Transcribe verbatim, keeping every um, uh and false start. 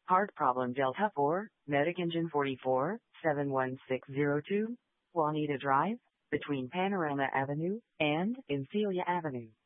Hard problem Delta four, Medic Engine forty-four, seven one six zero two, Juanita Drive, between Panorama Avenue and Encilia Avenue.